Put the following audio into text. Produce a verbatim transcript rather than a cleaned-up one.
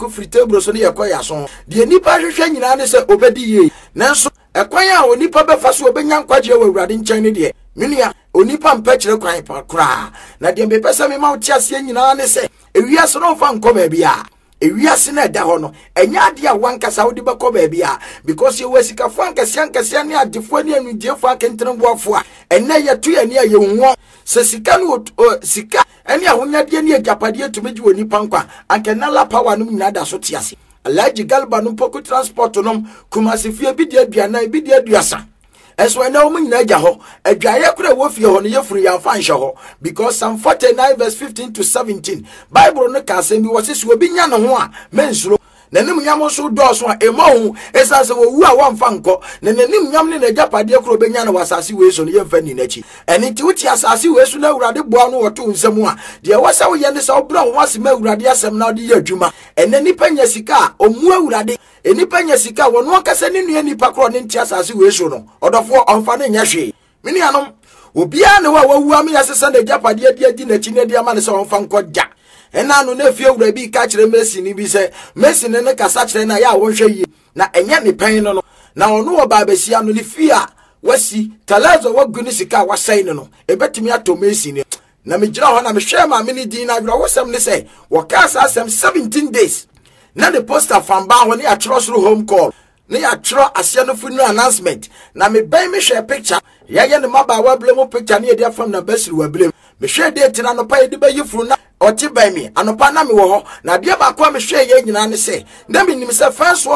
ko free table so ne yakoya so de nipa hwehwe nyina ne se obedi ye nanso ekwan a onipa befa so obenya nkwaje wa awurade nkyɛn ne de menua onipa mpɛkyere kwan pa kra na de mbepesa me ma uti ase nyina ne se ewiase no fa nkɔ ba bia ewiase na da ho no enya ade a wankasa wodi bekɔ ba bia because ye wasikafo ankase ankase ne adefo ne anudefo akentenboafo a enne yeto ye ne ye nwo se sika no sika ene ahonyade ne agapade etumegi onipa nkwa ankenala power no nyina da so te ase alaji galba no poku transport no kumasi fie bi de aduana bi de aduasa eso ena o nyina agya ho adwaye kura wo fie ho no yefuru ya fa nhye ho because Psalm forty-nine verse fifteen to seventeen Bible no ka asem bi wo se obi nya no ho a mensuro nanim nyam so do so a emo hu esa se wo wu a wo mfa nko na nanim nyam ne na japade kura obenya na wasase we so no yemfa ni nachi eni ti wuti asase we so na awurade boa no woto nsam a de wasa wo ye ne se obra ho asem awurade asem na ode ye adwuma ene nipa nya sika omu awurade enipa nya sika wono akasa ne nua nipa kro ne nti asase we so no odofo onfa ne nya hwe mini anom obia ne wa wawu am ya sesa na japade adi adi na chi ne de ama ne se onfa nko ja ena no na fie wura bi ka kire Messi ni bi se Messi ne ne kasa kire na ya wonhwe yi na enya ne pen no no na ono wo ba besia no ne fie a wasi talazo wagu ne sika wasai no no ebetimi ato Messi ne na me gira ho na me hwe ma me ni din na wura wosam ne se wo ka sa asem seventeen days na the poster fan ba ho ne ya tro soro home call ne ya tro asia no funeral announcement na me ban me hwe picture ya ye ne maba wa blem picture ne dia fam na basiri wa blem me hwe date na no pa ye de ba yifuru na oti by me anopa na me wo ho na de ba kwa me hwe ye nyina ne se na me nim se first